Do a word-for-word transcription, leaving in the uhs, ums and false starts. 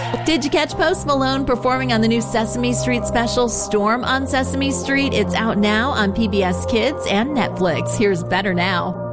Did you catch Post Malone performing on the new Sesame Street special, Storm on Sesame Street? It's out now on P B S Kids and Netflix. Here's Better Now.